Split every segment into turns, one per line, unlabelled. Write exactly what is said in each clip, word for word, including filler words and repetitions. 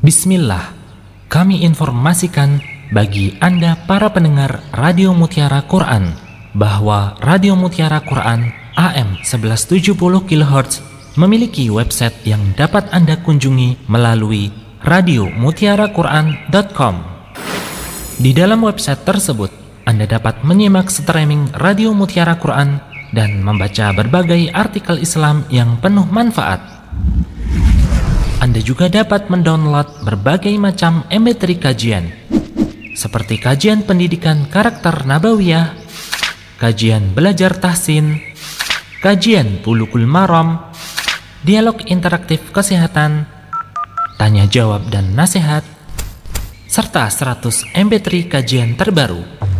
Bismillah, kami informasikan bagi Anda para pendengar Radio Mutiara Quran bahwa Radio Mutiara Quran A M seratus tujuh puluh kilohertz memiliki website yang dapat Anda kunjungi melalui radio mutiara quran dot com. Di dalam website tersebut, Anda dapat menyimak streaming Radio Mutiara Quran dan membaca berbagai artikel Islam yang penuh manfaat. Anda juga dapat mendownload berbagai macam M P tiga kajian, seperti kajian pendidikan karakter Nabawiyah, kajian belajar tahsin, kajian Bulughul Maram, dialog interaktif kesehatan, tanya jawab dan nasihat, serta seratus M P tiga kajian terbaru.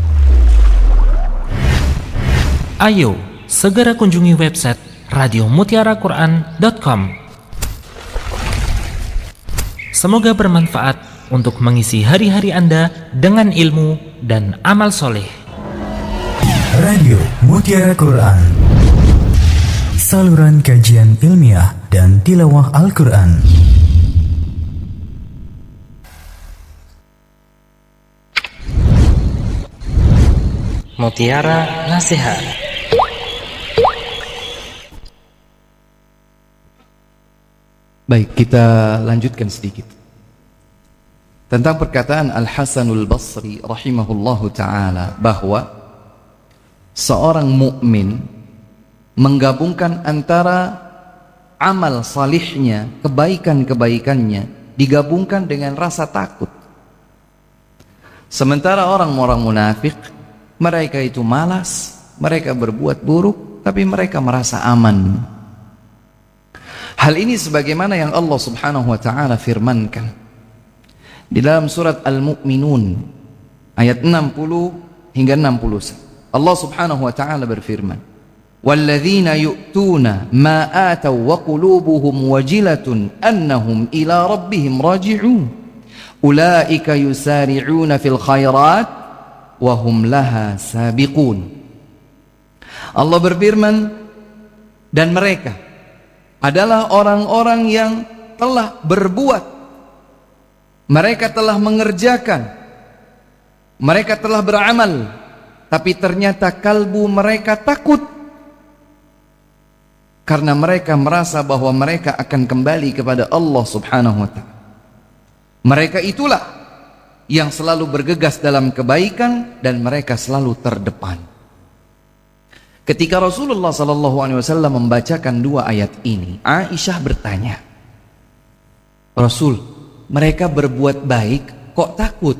Ayo, segera kunjungi website radio mutiara quran dot com. Semoga bermanfaat untuk mengisi hari-hari Anda dengan ilmu dan amal soleh.
Radio Mutiara Quran, saluran kajian ilmiah dan tilawah Al-Quran.
Mutiara Nasihat.
Baik, kita lanjutkan sedikit tentang perkataan Al-Hasanul Basri rahimahullahu ta'ala, bahwa seorang mukmin menggabungkan antara amal salihnya, kebaikan-kebaikannya digabungkan dengan rasa takut. Sementara orang-orang munafik, mereka itu malas, mereka berbuat buruk, tapi mereka merasa aman. Hal ini sebagaimana yang Allah Subhanahu wa taala firmankan di dalam surat Al-Mu'minun ayat enam puluh hingga enam puluh. Allah Subhanahu wa taala berfirman, "Walladzina yu'tuna ma ataw wa qulubuhum wajilatun annahum ila rabbihim raji'un. Ulaika yusari'una fil khairat wa hum laha sabiqun." Allah berfirman, dan mereka adalah orang-orang yang telah berbuat, mereka telah mengerjakan, mereka telah beramal, tapi ternyata kalbu mereka takut karena mereka merasa bahwa mereka akan kembali kepada Allah Subhanahu wa ta'ala. Mereka itulah yang selalu bergegas dalam kebaikan dan mereka selalu terdepan. Ketika Rasulullah sallallahu alaihi wasallam membacakan dua ayat ini, Aisyah bertanya, "Rasul, mereka berbuat baik kok takut?"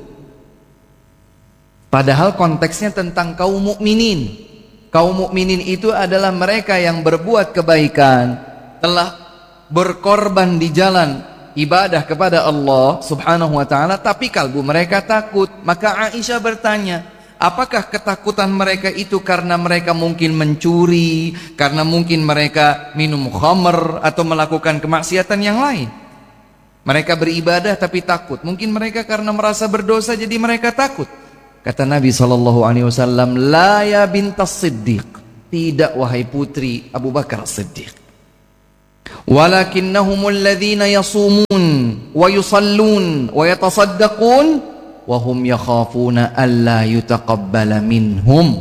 Padahal konteksnya tentang kaum mukminin. Kaum mukminin itu adalah mereka yang berbuat kebaikan, telah berkorban di jalan ibadah kepada Allah Subhanahu wa taala, tapi kalbu mereka takut. Maka Aisyah bertanya, apakah ketakutan mereka itu karena mereka mungkin mencuri, karena mungkin mereka minum khamr atau melakukan kemaksiatan yang lain? Mereka beribadah tapi takut. Mungkin mereka karena merasa berdosa jadi mereka takut. Kata Nabi sallallahu alaihi wasallam, "La ya bintas Siddiq." Tidak wahai putri Abu Bakar As-Siddiq. "Walakinnahumul ladzina yasumun wa yusallun wa yatasaddaqun wahum yakhafuna alla yutaqabbala minhum."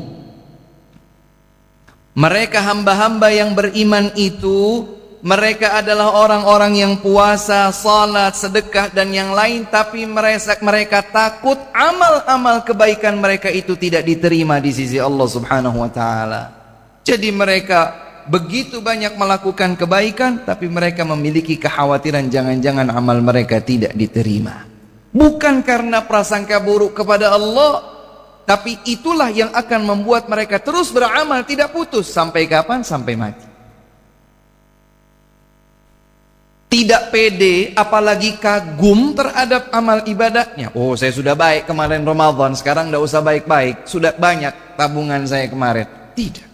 Mereka hamba-hamba yang beriman itu, mereka adalah orang-orang yang puasa, salat, sedekah dan yang lain, tapi mereka, mereka takut amal-amal kebaikan mereka itu tidak diterima di sisi Allah Subhanahu wa taala. Jadi mereka begitu banyak melakukan kebaikan, tapi mereka memiliki kekhawatiran jangan-jangan amal mereka tidak diterima. Bukan karena prasangka buruk kepada Allah, tapi itulah yang akan membuat mereka terus beramal tidak putus. Sampai kapan? Sampai mati. Tidak pede, apalagi kagum terhadap amal ibadahnya. Oh, saya sudah baik kemarin Ramadan, sekarang tidak usah baik-baik, sudah banyak tabungan saya kemarin. Tidak.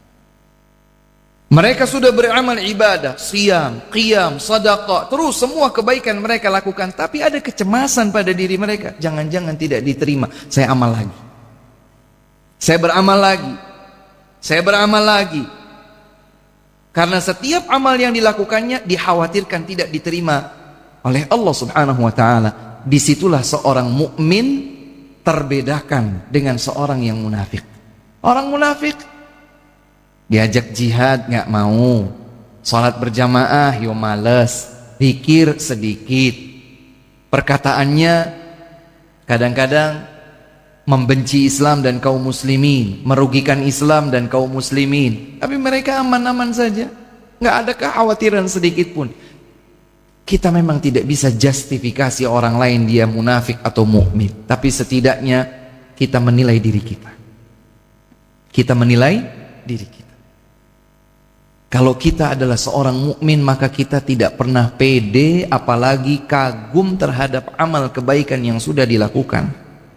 Mereka sudah beramal ibadah, siyam, qiyam, sadaqah, terus semua kebaikan mereka lakukan, tapi ada kecemasan pada diri mereka. Jangan-jangan tidak diterima, saya amal lagi, saya beramal lagi, saya beramal lagi. Karena setiap amal yang dilakukannya dikhawatirkan tidak diterima oleh Allah Subhanahu wa taala. Disitulah seorang mukmin terbedakan dengan seorang yang munafik. Orang munafik diajak jihad nggak mau, salat berjamaah yo males, zikir sedikit, perkataannya kadang-kadang membenci Islam dan kaum muslimin, merugikan Islam dan kaum muslimin. Tapi mereka aman-aman saja, nggak ada kekhawatiran sedikit pun. Kita memang tidak bisa justifikasi orang lain dia munafik atau mukmin, tapi setidaknya kita menilai diri kita. Kita menilai diri kita. Kalau kita adalah seorang mukmin, maka kita tidak pernah pede, apalagi kagum terhadap amal kebaikan yang sudah dilakukan.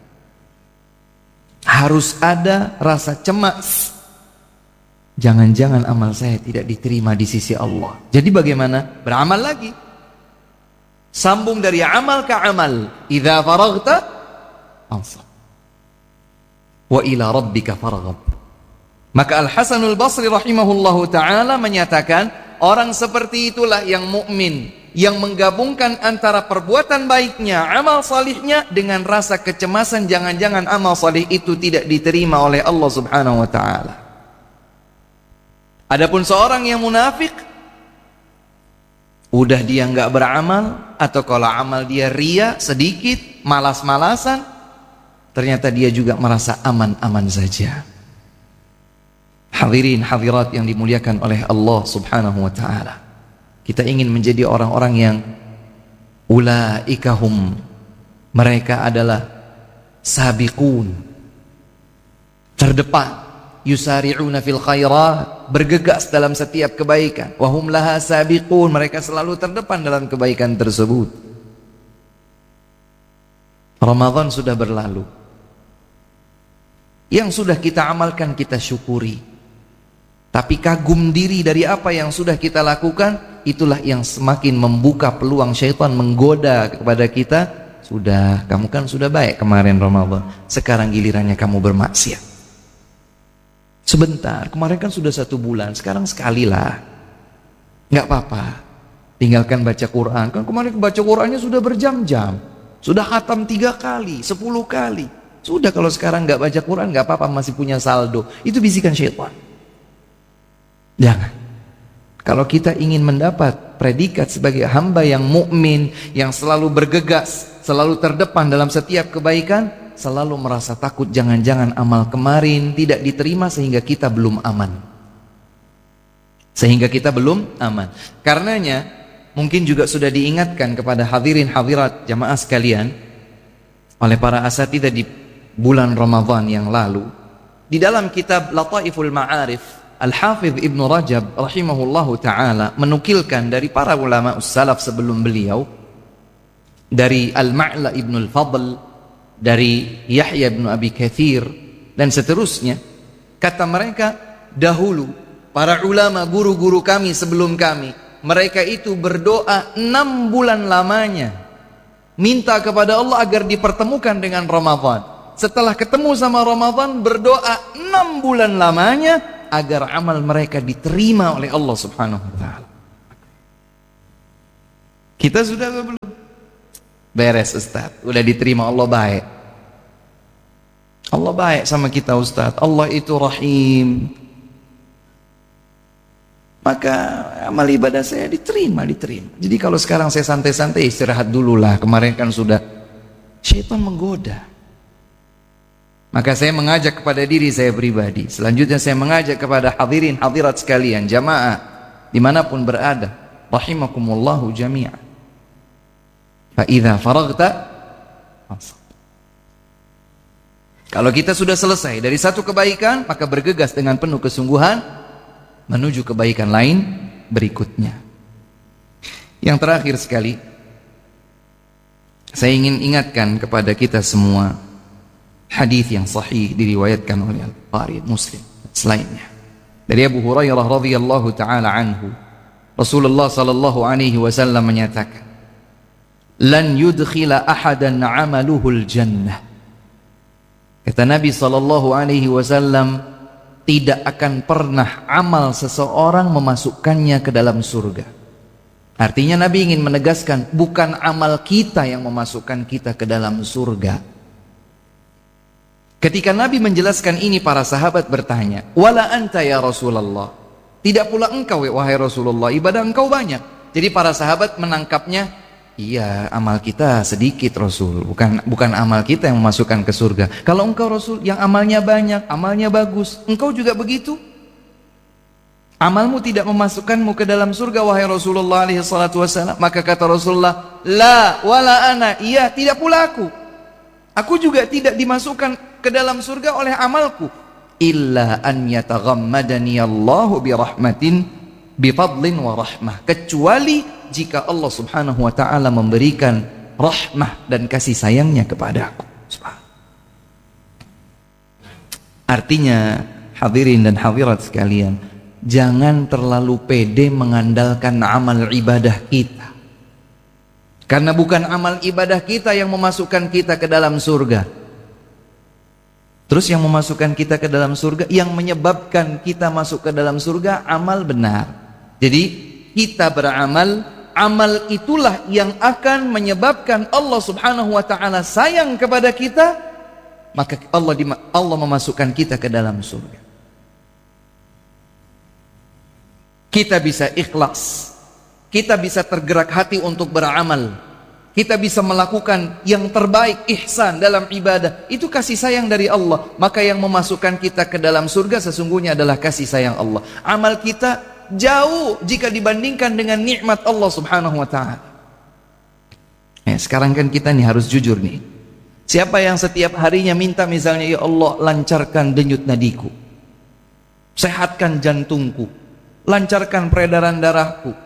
Harus ada rasa cemas. Jangan-jangan amal saya tidak diterima di sisi Allah. Jadi bagaimana? Beramal lagi. Sambung dari amal ke amal. Idza faraghta ansab. Wa ila rabbika farghab. Maka Al-Hasanul Basri rahimahullahu ta'ala menyatakan, orang seperti itulah yang mukmin, yang menggabungkan antara perbuatan baiknya, amal salihnya, dengan rasa kecemasan jangan-jangan amal salih itu tidak diterima oleh Allah subhanahu wa ta'ala. Adapun seorang yang munafik, udah dia nggak beramal, atau kalau amal dia ria sedikit, malas-malasan, ternyata dia juga merasa aman-aman saja. Hadirin hadirat yang dimuliakan oleh Allah subhanahu wa ta'ala, kita ingin menjadi orang-orang yang ulaikahum, mereka adalah sabiqun, terdepan, yusari'una fil khairat, bergegas dalam setiap kebaikan, wahum laha sabiqun, mereka selalu terdepan dalam kebaikan tersebut. Ramadan sudah berlalu, yang sudah kita amalkan kita syukuri, tapi kagum diri dari apa yang sudah kita lakukan, itulah yang semakin membuka peluang syaitan menggoda kepada kita. Sudah, kamu kan sudah baik kemarin Ramadan, sekarang gilirannya kamu bermaksiat. Sebentar, kemarin kan sudah satu bulan, sekarang sekali lah, nggak apa-apa, tinggalkan baca Quran. Kan kemarin baca Qurannya sudah berjam-jam, sudah khatam tiga kali, sepuluh kali. Sudah, kalau sekarang nggak baca Quran nggak apa-apa, masih punya saldo. Itu bisikan syaitan. Jangan. Kalau kita ingin mendapat predikat sebagai hamba yang mukmin, yang selalu bergegas, selalu terdepan dalam setiap kebaikan, selalu merasa takut jangan-jangan amal kemarin tidak diterima sehingga kita belum aman. Sehingga kita belum aman. Karenanya mungkin juga sudah diingatkan kepada hadirin hadirat jamaah sekalian oleh para asatidzah di bulan Ramadan yang lalu. Di dalam kitab Lataiful Ma'arif, Al-Hafidh Ibn Rajab rahimahullahu ta'ala menukilkan dari para ulama salaf sebelum beliau, dari Al-Ma'la Ibn Al-Fadl, dari Yahya Ibn Abi Kathir, dan seterusnya. Kata mereka, dahulu para ulama guru-guru kami sebelum kami, mereka itu berdoa enam bulan lamanya, minta kepada Allah agar dipertemukan dengan Ramadan. Setelah ketemu sama Ramadan, berdoa enam bulan lamanya agar amal mereka diterima oleh Allah subhanahu wa ta'ala. Kita sudah belum? Beres Ustaz, udah diterima Allah baik. Allah baik sama kita Ustaz, Allah itu rahim. Maka amal ibadah saya diterima, diterima. Jadi kalau sekarang saya santai-santai, istirahat dululah, kemarin kan sudah. Syaitan menggoda. Maka saya mengajak kepada diri saya pribadi, selanjutnya saya mengajak kepada hadirin hadirat sekalian, jamaah dimanapun berada, rahimakumullahu jami'an. Fa idza faraghta fansab. Kalau kita sudah selesai dari satu kebaikan, maka bergegas dengan penuh kesungguhan menuju kebaikan lain berikutnya. Yang terakhir sekali, saya ingin ingatkan kepada kita semua hadis yang sahih diriwayatkan oleh Al-Bukhari, Muslim, selainnya. Dari Abu Hurairah radhiyallahu taala anhu, Rasulullah sallallahu alaihi wasallam menyatakan, "Lan yudkhila ahadan 'amaluhul jannah." Kata Nabi sallallahu alaihi wasallam, tidak akan pernah amal seseorang memasukkannya ke dalam surga. Artinya Nabi ingin menegaskan, bukan amal kita yang memasukkan kita ke dalam surga. Ketika Nabi menjelaskan ini, para sahabat bertanya, wala anta ya Rasulullah, tidak pula engkau wahai Rasulullah, ibadah engkau banyak. Jadi para sahabat menangkapnya, iya, amal kita sedikit Rasul, bukan bukan amal kita yang memasukkan ke surga. Kalau engkau Rasul yang amalnya banyak, amalnya bagus, engkau juga begitu? Amalmu tidak memasukkanmu ke dalam surga wahai Rasulullah alaihi salatu wasallam? Maka kata Rasulullah, la wala ana, iya, tidak pula aku. Aku juga tidak dimasukkan ke dalam surga oleh amalku. Illa an yataghammadani Allahu bi rahmatin bi fadlin wa rahmah. Kecuali jika Allah subhanahu wa ta'ala memberikan rahmah dan kasih sayangnya kepada aku. Artinya, hadirin dan hadirat sekalian, jangan terlalu pede mengandalkan amal ibadah kita. Karena bukan amal ibadah kita yang memasukkan kita ke dalam surga. Terus yang memasukkan kita ke dalam surga, yang menyebabkan kita masuk ke dalam surga, amal benar. Jadi kita beramal, amal itulah yang akan menyebabkan Allah subhanahu wa ta'ala sayang kepada kita, maka Allah, Allah memasukkan kita ke dalam surga. Kita bisa ikhlas, kita bisa tergerak hati untuk beramal, kita bisa melakukan yang terbaik, ihsan dalam ibadah. Itu kasih sayang dari Allah. Maka yang memasukkan kita ke dalam surga sesungguhnya adalah kasih sayang Allah. Amal kita jauh jika dibandingkan dengan nikmat Allah subhanahu wa ta'ala. Ya, sekarang kan kita nih harus jujur nih. Siapa yang setiap harinya minta misalnya, ya Allah lancarkan denyut nadiku, sehatkan jantungku, lancarkan peredaran darahku.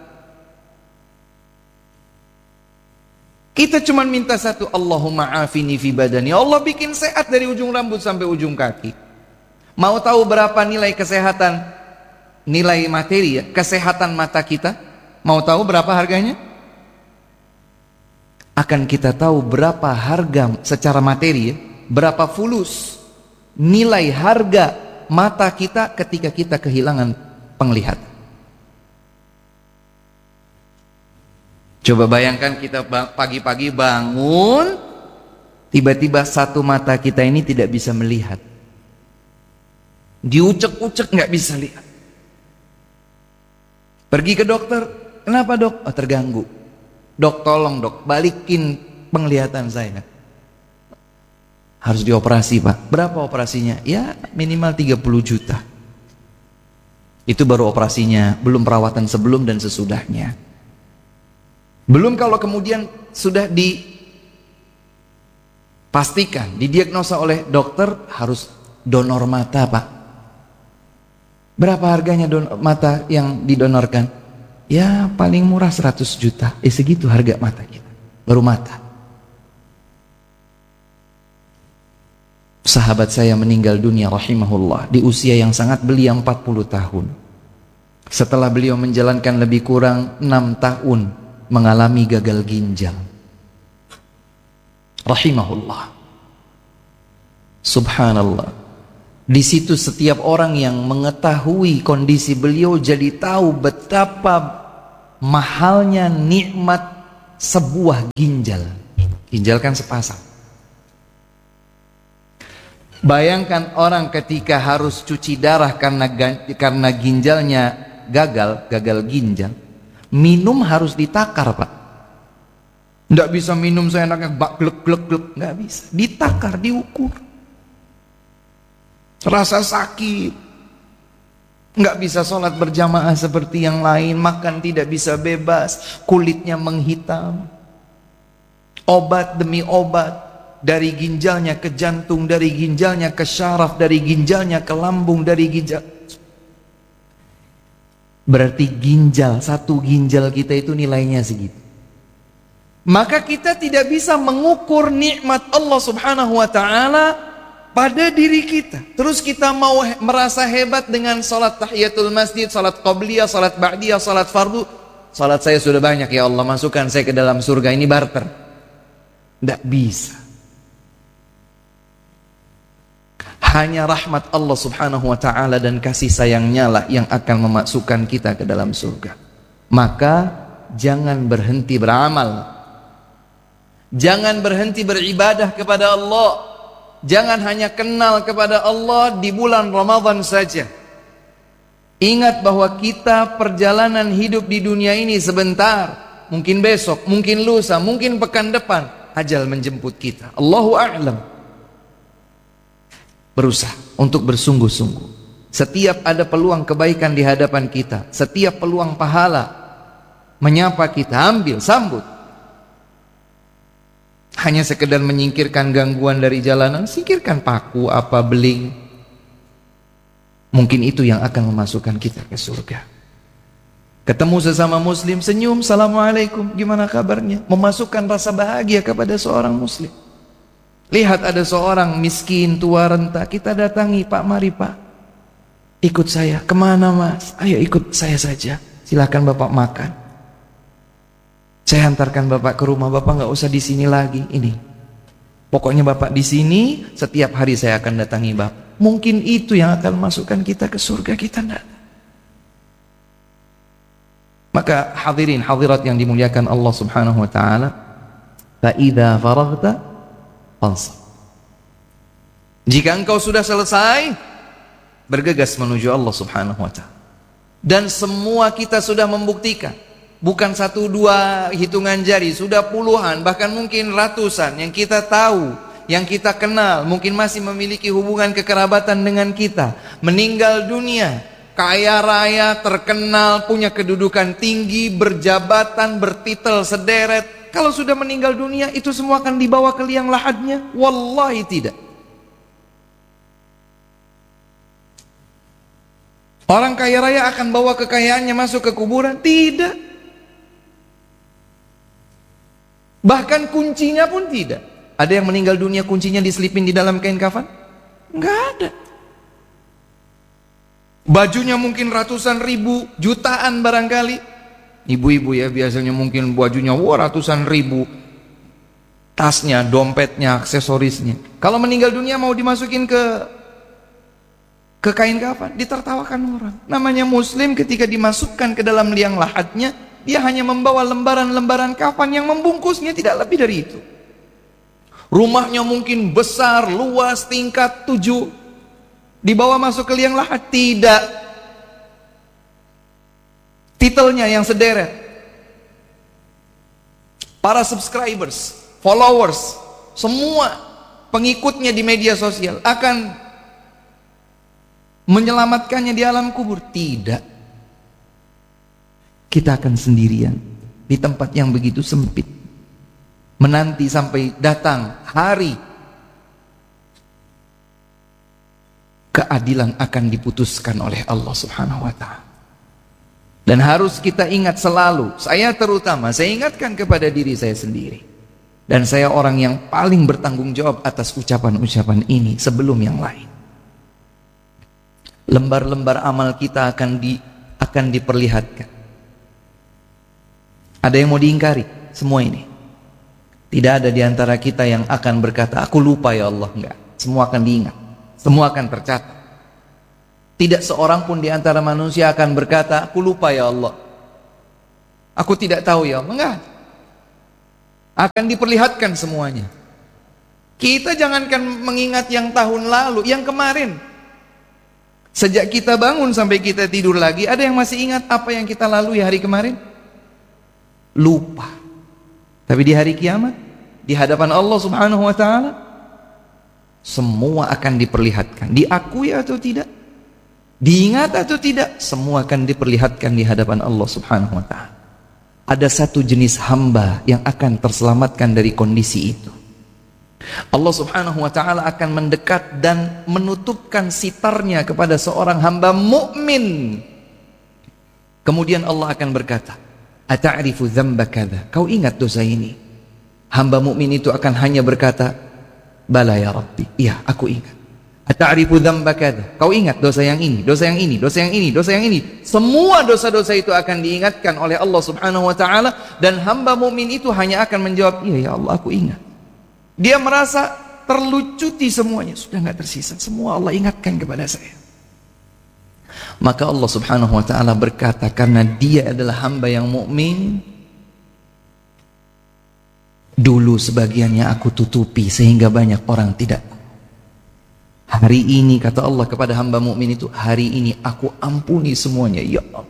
Kita cuma minta satu, Allahumma afini fi badani. Allah bikin sehat dari ujung rambut sampai ujung kaki. Mau tahu berapa nilai kesehatan, nilai materi ya, kesehatan mata kita? Mau tahu berapa harganya? Akan kita tahu berapa harga secara materi ya, berapa fulus nilai harga mata kita ketika kita kehilangan penglihatan. Coba bayangkan kita pagi-pagi bangun, tiba-tiba satu mata kita ini tidak bisa melihat, diucek-ucek nggak bisa lihat. Pergi ke dokter, kenapa dok? Oh, terganggu. Dok tolong dok, balikin penglihatan saya. Harus dioperasi pak. Berapa operasinya? Ya minimal tiga puluh juta. Itu baru operasinya, belum perawatan sebelum dan sesudahnya. Belum kalau kemudian sudah dipastikan, didiagnosa oleh dokter harus donor mata pak. Berapa harganya donor mata yang didonorkan? Ya paling murah seratus juta. Eh segitu harga mata kita, baru mata. Sahabat saya meninggal dunia rahimahullah di usia yang sangat belia, empat puluh tahun. Setelah beliau menjalankan lebih kurang enam tahun mengalami gagal ginjal. Rahimahullah. Subhanallah. Di situ setiap orang yang mengetahui kondisi beliau jadi tahu betapa mahalnya nikmat sebuah ginjal. Ginjal kan sepasang. Bayangkan orang ketika harus cuci darah karena karena ginjalnya gagal, gagal ginjal. Minum harus ditakar pak. Nggak bisa minum seenaknya bak glek glek glek, nggak bisa. Ditakar, diukur. Rasa sakit. Nggak bisa sholat berjamaah seperti yang lain, makan tidak bisa bebas, kulitnya menghitam. Obat demi obat, dari ginjalnya ke jantung, dari ginjalnya ke syaraf, dari ginjalnya ke lambung, dari ginjal. Berarti ginjal, satu ginjal kita itu nilainya segitu. Maka kita tidak bisa mengukur nikmat Allah subhanahu wa ta'ala pada diri kita. Terus kita mau merasa hebat dengan salat tahiyatul masjid, salat qabliyah, salat ba'diyah, salat fardu. Salat saya sudah banyak ya Allah, masukkan saya ke dalam surga, ini barter. Tidak bisa. Hanya rahmat Allah subhanahu wa ta'ala dan kasih sayangnya lah yang akan memasukkan kita ke dalam surga. Maka jangan berhenti beramal. Jangan berhenti beribadah kepada Allah. Jangan hanya kenal kepada Allah di bulan Ramadan saja. Ingat bahwa kita perjalanan hidup di dunia ini sebentar. Mungkin besok, mungkin lusa, mungkin pekan depan ajal menjemput kita. Allahu a'lam. Berusaha untuk bersungguh-sungguh. Setiap ada peluang kebaikan di hadapan kita, setiap peluang pahala menyapa kita, ambil, sambut. Hanya sekedar menyingkirkan gangguan dari jalanan, singkirkan paku, apa, beling. Mungkin itu yang akan memasukkan kita ke surga. Ketemu sesama muslim, senyum, assalamualaikum, gimana kabarnya? Memasukkan rasa bahagia kepada seorang muslim. Lihat ada seorang miskin, tua, renta, kita datangi, Pak, mari Pak, ikut saya. Kemana Mas? Ayo ikut saya saja, silakan Bapak makan. Saya hantarkan Bapak ke rumah, Bapak nggak usah di sini lagi. Ini, pokoknya Bapak di sini, setiap hari saya akan datangi Bapak. Mungkin itu yang akan masukkan kita ke surga, kita enggak. Maka hadirin hadirat yang dimuliakan Allah Subhanahu wa taala, fa idza faraghta fansab. Jika engkau sudah selesai, bergegas menuju Allah Subhanahu wa taala. Dan semua kita sudah membuktikan, bukan satu dua hitungan jari, sudah puluhan, bahkan mungkin ratusan yang kita tahu, yang kita kenal, mungkin masih memiliki hubungan kekerabatan dengan kita, meninggal dunia, kaya raya, terkenal, punya kedudukan tinggi, berjabatan, bertitel sederet. Kalau sudah meninggal dunia, itu semua akan dibawa ke liang lahatnya? Wallahi tidak. Orang kaya raya akan bawa kekayaannya masuk ke kuburan? Tidak. Bahkan kuncinya pun tidak. Ada yang meninggal dunia kuncinya diselipin di dalam kain kafan? Enggak ada. Bajunya mungkin ratusan ribu, jutaan barangkali. Ibu-ibu ya biasanya mungkin bajunya wah ratusan ribu. Tasnya, dompetnya, aksesorisnya. Kalau meninggal dunia mau dimasukin ke ke kain kafan, ditertawakan orang. Namanya muslim, ketika dimasukkan ke dalam liang lahatnya, dia hanya membawa lembaran-lembaran kafan yang membungkusnya, tidak lebih dari itu. Rumahnya mungkin besar, luas, tingkat tujuh, dibawa masuk ke liang lahat? Tidak. Titelnya yang sederet. Para subscribers, followers, semua pengikutnya di media sosial akan menyelamatkannya di alam kubur? Tidak. Kita akan sendirian di tempat yang begitu sempit, menanti sampai datang hari keadilan akan diputuskan oleh Allah Subhanahu wa taala. Dan harus kita ingat selalu, saya terutama, saya ingatkan kepada diri saya sendiri, dan saya orang yang paling bertanggung jawab atas ucapan-ucapan ini sebelum yang lain. Lembar-lembar amal kita akan di akan diperlihatkan. Ada yang mau diingkari semua ini? Tidak ada di antara kita yang akan berkata, aku lupa ya Allah. Enggak. Semua akan diingat, semua akan tercatat. Tidak seorang pun di antara manusia akan berkata, aku lupa ya Allah, aku tidak tahu ya Allah. Enggak. Akan diperlihatkan semuanya. Kita jangankan mengingat yang tahun lalu, yang kemarin. Sejak kita bangun sampai kita tidur lagi, ada yang masih ingat apa yang kita lalui hari kemarin? Lupa. Tapi di hari kiamat, di hadapan Allah Subhanahu wa taala, semua akan diperlihatkan. Diakui atau tidak, diingat atau tidak, semua akan diperlihatkan di hadapan Allah Subhanahu wa taala. Ada satu jenis hamba yang akan terselamatkan dari kondisi itu. Allah Subhanahu wa taala akan mendekat dan menutupkan sitarnya kepada seorang hamba mukmin. Kemudian Allah akan berkata, "Ata'rifu dzamba kadza?" Kau ingat dosa ini? Hamba mukmin itu akan hanya berkata, "Bala ya Rabbi." Iya, aku ingat. "Ata'rifu dzamba kadza?" Kau ingat dosa yang ini, dosa yang ini, dosa yang ini, dosa yang ini. Semua dosa-dosa itu akan diingatkan oleh Allah Subhanahu wa taala, dan hamba mukmin itu hanya akan menjawab, "Iya ya Allah, aku ingat." Dia merasa terlucuti semuanya, sudah nggak tersisa, semua Allah ingatkan kepada saya. Maka Allah Subhanahu wa taala berkata, karena dia adalah hamba yang mukmin, Dulu sebagiannya aku tutupi sehingga banyak orang tidak. Hari ini kata Allah kepada hamba mukmin itu, hari ini aku ampuni semuanya, ya Allah.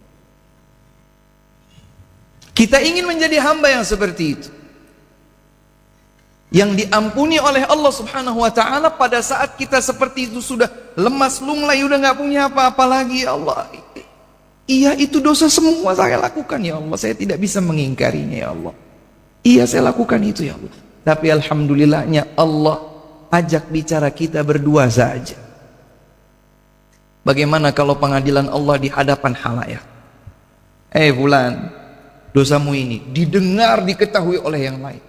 Kita ingin menjadi hamba yang seperti itu, yang diampuni oleh Allah subhanahu wa ta'ala pada saat kita seperti itu sudah lemas lunglai, udah gak punya apa-apa lagi. Ya Allah, iya itu dosa semua saya lakukan ya Allah, saya tidak bisa mengingkarinya ya Allah. Iya saya lakukan itu ya Allah. Tapi alhamdulillahnya Allah ajak bicara kita berdua saja. Bagaimana kalau pengadilan Allah di hadapan khalayak? Eh fulan, dosamu ini didengar, diketahui oleh yang lain.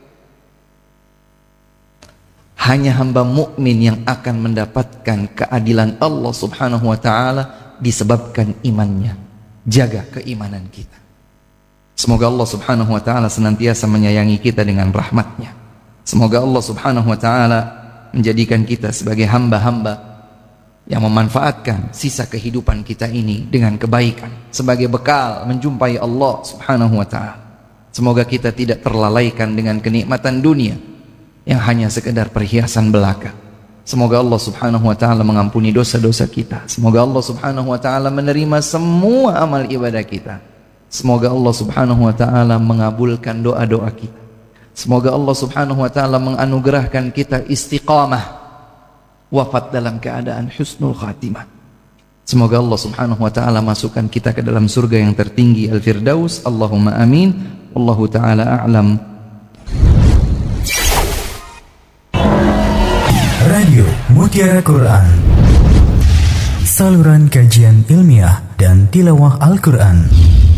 Hanya hamba mukmin yang akan mendapatkan keadilan Allah subhanahu wa ta'ala disebabkan imannya. Jaga keimanan kita. Semoga Allah subhanahu wa ta'ala senantiasa menyayangi kita dengan rahmatnya. Semoga Allah subhanahu wa ta'ala menjadikan kita sebagai hamba-hamba yang memanfaatkan sisa kehidupan kita ini dengan kebaikan sebagai bekal menjumpai Allah subhanahu wa ta'ala. Semoga kita tidak terlalaikan dengan kenikmatan dunia yang hanya sekedar perhiasan belaka. Semoga Allah subhanahu wa ta'ala mengampuni dosa-dosa kita. Semoga Allah subhanahu wa ta'ala menerima semua amal ibadah kita. Semoga Allah subhanahu wa ta'ala mengabulkan doa-doa kita. Semoga Allah subhanahu wa ta'ala menganugerahkan kita istiqamah, wafat dalam keadaan husnul khatimah. Semoga Allah subhanahu wa ta'ala masukkan kita ke dalam surga yang tertinggi Al-Firdaus. Allahumma amin. Wallahu ta'ala a'lam.
Radio Mutiara Quran, saluran kajian ilmiah dan tilawah Al-Quran.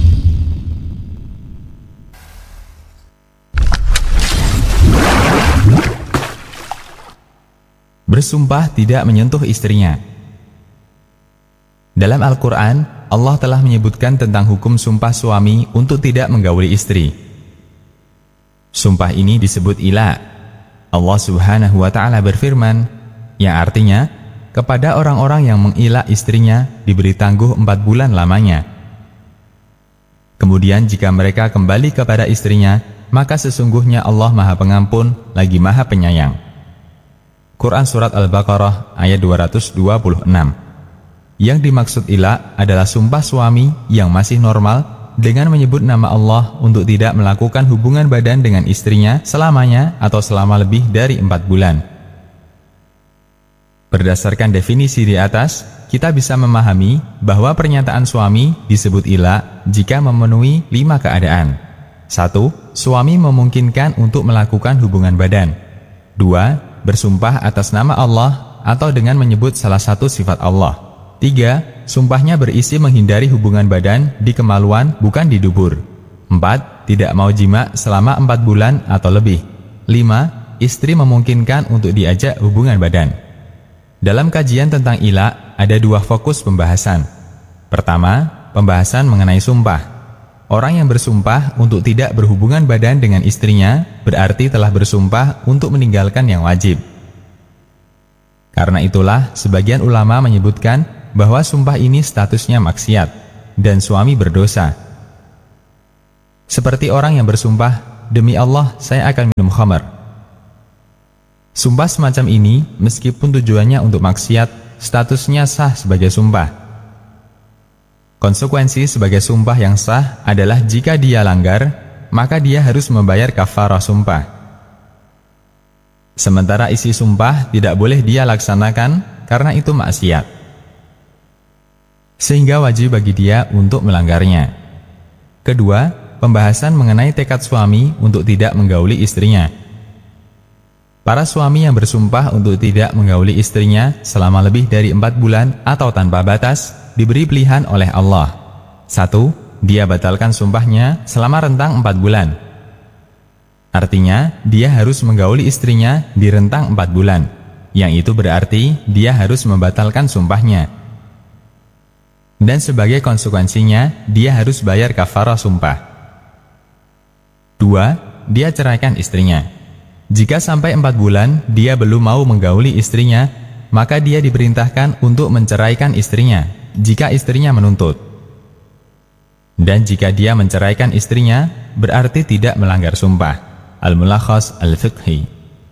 Bersumpah tidak menyentuh istrinya. Dalam Al-Quran, Allah telah menyebutkan tentang hukum sumpah suami untuk tidak menggauli istri. Sumpah ini disebut ila. Allah subhanahu wa ta'ala berfirman, yang artinya, kepada orang-orang yang mengila istrinya diberi tangguh empat bulan lamanya. Kemudian jika mereka kembali kepada istrinya, maka sesungguhnya Allah Maha Pengampun lagi Maha Penyayang. Quran Surat Al-Baqarah ayat dua ratus dua puluh enam. Yang dimaksud ila adalah sumpah suami yang masih normal dengan menyebut nama Allah untuk tidak melakukan hubungan badan dengan istrinya selamanya atau selama lebih dari empat bulan. Berdasarkan definisi di atas, kita bisa memahami bahwa pernyataan suami disebut ila jika memenuhi lima keadaan. Satu, suami memungkinkan untuk melakukan hubungan badan. Dua, bersumpah atas nama Allah atau dengan menyebut salah satu sifat Allah. Tiga, sumpahnya berisi menghindari hubungan badan di kemaluan bukan di dubur. Empat, tidak mau jima selama empat bulan atau lebih. Lima, istri memungkinkan untuk diajak hubungan badan. Dalam kajian tentang ila ada dua fokus pembahasan. Pertama, pembahasan mengenai sumpah. Orang yang bersumpah untuk tidak berhubungan badan dengan istrinya berarti telah bersumpah untuk meninggalkan yang wajib. Karena itulah sebagian ulama menyebutkan bahwa sumpah ini statusnya maksiat dan suami berdosa. Seperti orang yang bersumpah, demi Allah saya akan minum khamar. Sumpah semacam ini meskipun tujuannya untuk maksiat, statusnya sah sebagai sumpah. Konsekuensi sebagai sumpah yang sah adalah jika dia langgar, maka dia harus membayar kafarah sumpah. Sementara isi sumpah tidak boleh dia laksanakan karena itu maksiat, sehingga wajib bagi dia untuk melanggarnya. Kedua, pembahasan mengenai tekad suami untuk tidak menggauli istrinya. Para suami yang bersumpah untuk tidak menggauli istrinya selama lebih dari empat bulan atau tanpa batas diberi pilihan oleh Allah. Satu, dia batalkan sumpahnya selama rentang empat bulan. Artinya, dia harus menggauli istrinya di rentang empat bulan. Yang itu berarti dia harus membatalkan sumpahnya. Dan sebagai konsekuensinya, dia harus bayar kafarah sumpah. Dua, dia ceraikan istrinya. Jika sampai empat bulan dia belum mau menggauli istrinya, maka dia diperintahkan untuk menceraikan istrinya jika istrinya menuntut. Dan jika dia menceraikan istrinya, berarti tidak melanggar sumpah. Al-Mulakhas Al-Fiqhi.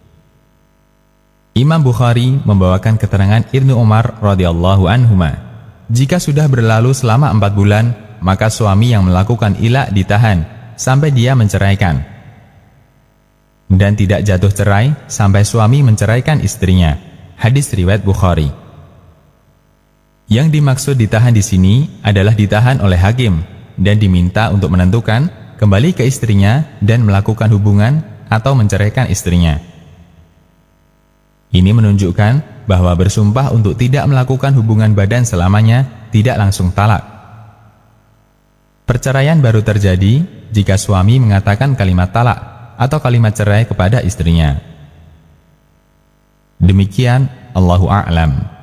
Imam Bukhari membawakan keterangan Ibnu Umar radhiyallahu anhuma, jika sudah berlalu selama empat bulan, maka suami yang melakukan ila ditahan sampai dia menceraikan, dan tidak jatuh cerai sampai suami menceraikan istrinya. Hadis riwayat Bukhari. Yang dimaksud ditahan di sini adalah ditahan oleh hakim dan diminta untuk menentukan kembali ke istrinya dan melakukan hubungan atau menceraikan istrinya. Ini menunjukkan bahwa bersumpah untuk tidak melakukan hubungan badan selamanya tidak langsung talak. Perceraian baru terjadi jika suami mengatakan kalimat talak atau kalimat cerai kepada istrinya. Demikian, Allahu a'lam.